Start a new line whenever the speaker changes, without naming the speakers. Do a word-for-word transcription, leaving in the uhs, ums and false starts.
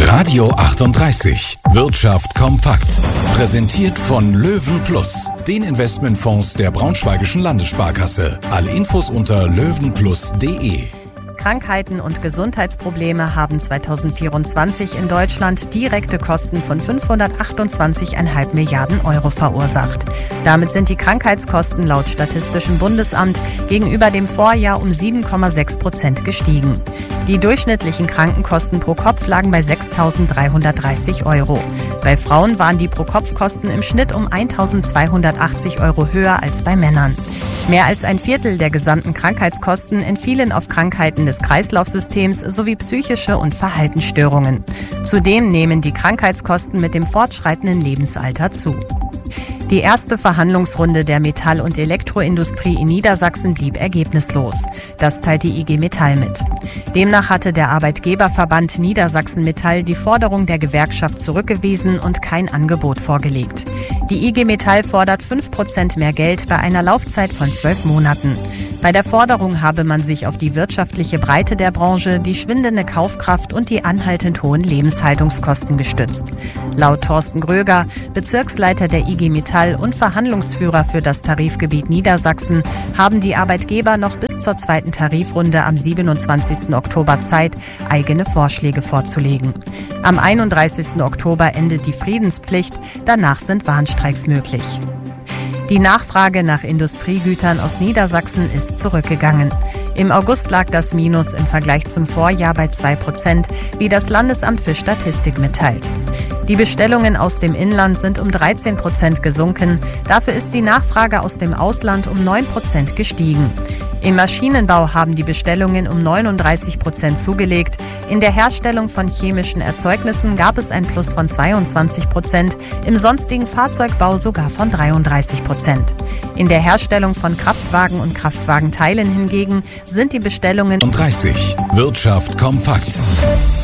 Radio achtunddreißig. Wirtschaft kompakt. Präsentiert von Löwen Plus, den Investmentfonds der Braunschweigischen Landessparkasse. Alle Infos unter löwenplus punkt de.
Krankheiten und Gesundheitsprobleme haben zweitausendvierundzwanzig in Deutschland direkte Kosten von fünfhundertachtundzwanzig Komma fünf Milliarden Euro verursacht. Damit sind die Krankheitskosten laut Statistischem Bundesamt gegenüber dem Vorjahr um sieben Komma sechs Prozent gestiegen. Die durchschnittlichen Krankenkosten pro Kopf lagen bei sechstausenddreihundertdreißig Euro. Bei Frauen waren die Pro-Kopf-Kosten im Schnitt um eintausendzweihundertachtzig Euro höher als bei Männern. Mehr als ein Viertel der gesamten Krankheitskosten entfielen auf Krankheiten des Kreislaufsystems sowie psychische und Verhaltensstörungen. Zudem nehmen die Krankheitskosten mit dem fortschreitenden Lebensalter zu. Die erste Verhandlungsrunde der Metall- und Elektroindustrie in Niedersachsen blieb ergebnislos. Das teilt die I G Metall mit. Demnach hatte der Arbeitgeberverband Niedersachsen Metall die Forderung der Gewerkschaft zurückgewiesen und kein Angebot vorgelegt. Die I G Metall fordert fünf Prozent mehr Geld bei einer Laufzeit von zwölf Monaten. Bei der Forderung habe man sich auf die wirtschaftliche Breite der Branche, die schwindende Kaufkraft und die anhaltend hohen Lebenshaltungskosten gestützt. Laut Thorsten Gröger, Bezirksleiter der I G Metall und Verhandlungsführer für das Tarifgebiet Niedersachsen, haben die Arbeitgeber noch bis zur zweiten Tarifrunde am siebenundzwanzigsten Oktober Zeit, eigene Vorschläge vorzulegen. Am einunddreißigsten Oktober endet die Friedenspflicht, danach sind Warnstreiks möglich. Die Nachfrage nach Industriegütern aus Niedersachsen ist zurückgegangen. Im August lag das Minus im Vergleich zum Vorjahr bei zwei Prozent, wie das Landesamt für Statistik mitteilt. Die Bestellungen aus dem Inland sind um dreizehn Prozent gesunken, dafür ist die Nachfrage aus dem Ausland um neun Prozent gestiegen. Im Maschinenbau haben die Bestellungen um neununddreißig Prozent zugelegt. In der Herstellung von chemischen Erzeugnissen gab es ein Plus von zweiundzwanzig Prozent, im sonstigen Fahrzeugbau sogar von dreiunddreißig Prozent. In der Herstellung von Kraftwagen und Kraftwagenteilen hingegen sind die Bestellungen
dreißig. Wirtschaft kompakt.